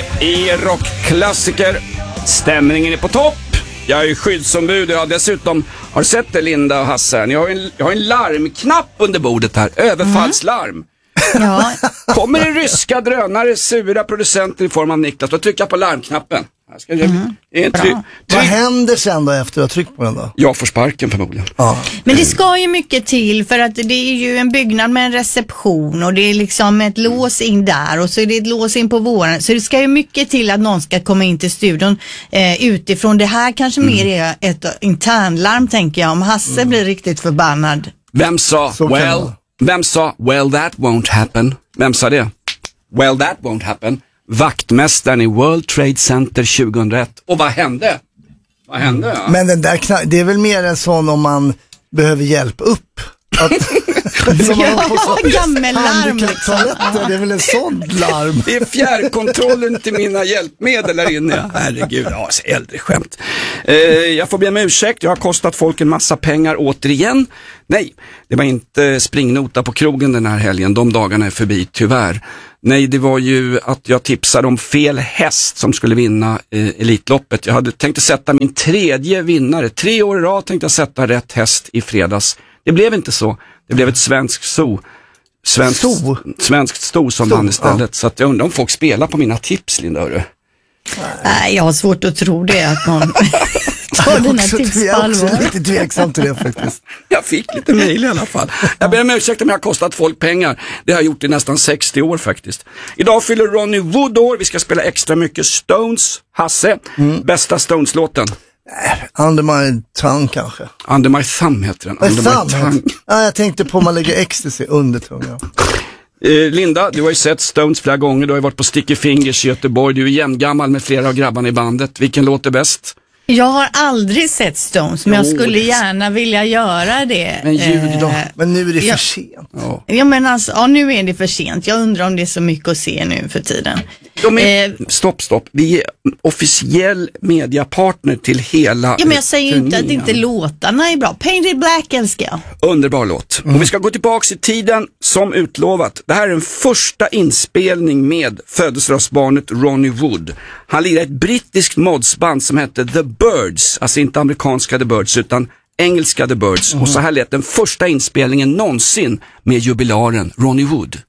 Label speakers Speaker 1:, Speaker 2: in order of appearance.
Speaker 1: i rockklassiker. Stämningen är på topp. Jag är ju skyddsombud och jag har dessutom har sett det, Linda och Hasse. Jag har en larmknapp under bordet här. Överfallslarm.
Speaker 2: Ja.
Speaker 1: Kommer det ryska drönare, sura producenter i form av Niklas, då trycker jag på larmknappen.
Speaker 3: Vad händer sen då efter att ha tryckt på den då?
Speaker 1: Jag får sparken förmodligen.
Speaker 3: Ja.
Speaker 2: Men det ska ju mycket till, för att det är ju en byggnad med en reception och det är liksom ett lås in där och så är det ett lås in på våren. Så det ska ju mycket till att någon ska komma in till studion utifrån. Det här kanske mer är ett internlarm, tänker jag, om Hasse blir riktigt förbannad.
Speaker 1: Vem sa well that won't happen? Vem sa det? Well that won't happen. Vaktmästaren i World Trade Center 2001. Och vad hände? Vad hände? Ja?
Speaker 3: Men den där det är väl mer en sån om man behöver hjälp upp.
Speaker 2: Gammellarm liksom.
Speaker 3: Det är väl en sån larm.
Speaker 1: Det är fjärrkontrollen till mina hjälpmedel där inne. Herregud, så äldre skämt. Jag får be om ursäkt, jag har kostat folk en massa pengar återigen. Nej, det var inte springnota på krogen den här helgen. De dagarna är förbi, tyvärr. Nej, det var ju att jag tipsade om fel häst som skulle vinna Elitloppet. Jag hade tänkt att sätta min 3:e vinnare. 3 år i rad tänkte jag sätta rätt häst i fredags. Det blev inte så. Det blev ett svenskt sto som vann istället. Så att jag undrar om folk spelar på mina tips, Linda, hörru.
Speaker 2: Nej, jag har svårt att tro det, att någon tar dina tips på allvar.
Speaker 3: Jag är lite tveksam till det faktiskt.
Speaker 1: Jag fick lite mejl i alla fall. Jag ber om ursäkt om jag har kostat folk pengar. Det har jag gjort i nästan 60 år faktiskt. Idag fyller Ronnie Wood år. Vi ska spela extra mycket Stones. Hasse, bästa Stones-låten?
Speaker 3: Under my tongue kanske.
Speaker 1: Under my thumb heter den. Under my tongue.
Speaker 3: Ja, jag tänkte på om man lägger ecstasy under tungan.
Speaker 1: Linda, du har ju sett Stones flera gånger. Du har ju varit på Sticky Fingers i Göteborg. Du är jämngammal med flera av grabbarna i bandet. Vilken låt är bäst?
Speaker 2: Jag har aldrig sett Stones, men jag skulle gärna vilja göra det.
Speaker 1: Men ljud då.
Speaker 3: Men nu är det för sent.
Speaker 2: Ja, men alltså, nu är det för sent. Jag undrar om det är så mycket att se nu för tiden.
Speaker 1: Stopp. Vi är officiell mediapartner till hela
Speaker 2: Ja, men jag säger ju inte att inte låtarna är bra. Painted Black älskar jag.
Speaker 1: Underbar låt. Och vi ska gå tillbaka i tiden som utlovat. Det här är den första inspelning med födelsedagsbarnet Ronnie Wood. Han lirar ett brittiskt modsband som hette The Birds. Alltså inte amerikanska The Birds utan engelska The Birds. Och så här lät den första inspelningen någonsin med jubilaren Ronnie Wood.